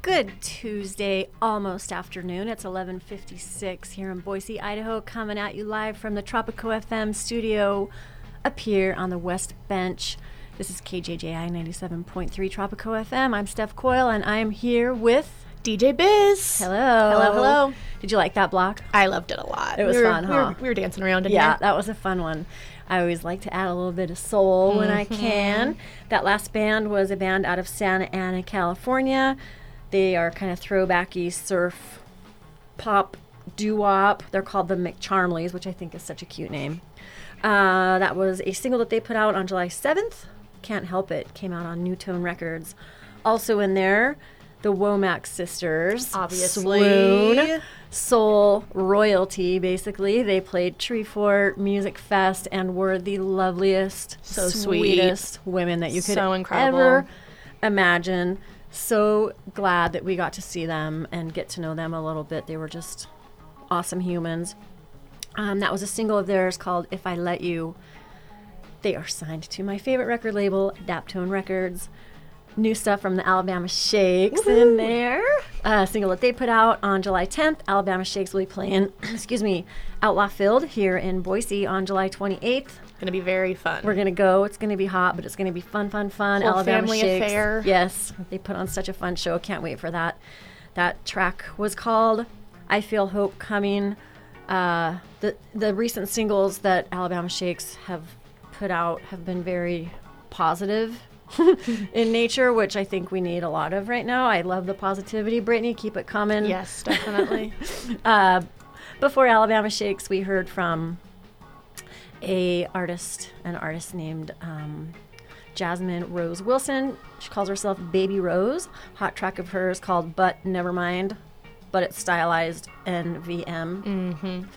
Good Tuesday, almost afternoon. It's 11:56 here in Boise, Idaho, coming at you live from the Tropico FM studio up here on the West Bench. This is KJJI 97.3 Tropico FM. I'm Steph Coyle, and I'm here with DJ Biz. Hello. Hello. Did you like that block? I loved it a lot. It was fun, huh? We were dancing around in Yeah, here. that was a fun one. I always like to add a little bit of soul when I can. That last band was a band out of Santa Ana, California. They are kind of throwbacky surf pop doo-wop. They're called the McCharmleys, which I think is such a cute name. That was a single that they put out on July 7th. Can't Help It came out on New Tone Records. Also in there, the Womack sisters. Obviously. Swoon. Soul royalty, basically. They played Treefort Music Fest and were the loveliest, So sweet. sweetest women that you could So incredible. ever imagine. So glad that we got to see them and get to know them a little bit. They were just awesome humans. That was a single of theirs called If I Let You. They are signed to my favorite record label, Daptone Records. New stuff from the Alabama Shakes in there. A single that they put out on July 10th. Alabama Shakes will be playing, Outlaw Field here in Boise on July 28th. Gonna be very fun. We're going to go. It's going to be hot, but it's going to be fun. Whole Alabama family Shakes. affair. Yes. They put on such a fun show. Can't wait for that. That track was called I Feel Hope Coming. The recent singles that Alabama Shakes have put out have been very positive in nature, which I think we need a lot of right now. I love the positivity. Brittany, keep it coming. Yes, definitely. Before Alabama Shakes, we heard from an artist named Jasmine Rose Wilson. She calls herself Baby Rose. Hot track of hers called But Nevermind, but it's stylized NVM.